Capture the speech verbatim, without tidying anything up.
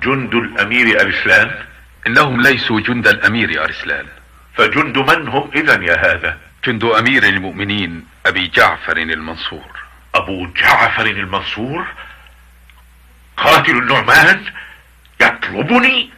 جند الامير ارسلان؟ انهم ليسوا جند الامير ارسلان. فجند من هم اذا يا هذا؟ جند امير المؤمنين ابي جعفر المنصور. ابو جعفر المنصور؟ قاتل النعمان يطلبني؟